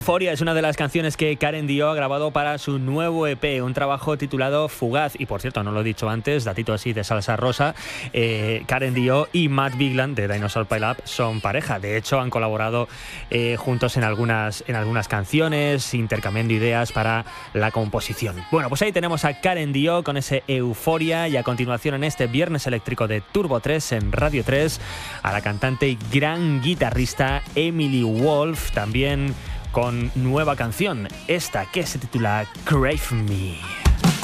Euphoria es una de las canciones que Karen Dio ha grabado para su nuevo EP, un trabajo titulado Fugaz. Y por cierto, no lo he dicho antes, datito así de salsa rosa, Karen Dio y Matt Bigland de Dinosaur Pile Up son pareja. De hecho, han colaborado juntos en algunas canciones, intercambiando ideas para la composición. Bueno, pues ahí tenemos a Karen Dio con ese Euphoria, y a continuación en este Viernes Eléctrico de Turbo 3 en Radio 3, a la cantante y gran guitarrista Emily Wolf, también con nueva canción, esta que se titula Crave Me.